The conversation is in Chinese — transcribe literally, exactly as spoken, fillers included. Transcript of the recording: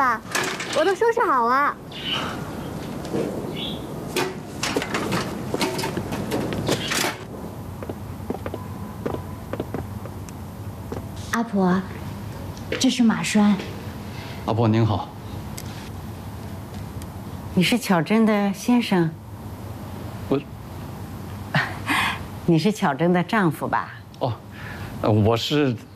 吧？我都收拾好了。 阿婆，这是马栓。 阿婆您好。 你是巧珍的先生？ 我。 你是巧珍的丈夫吧？ 哦，呃，我是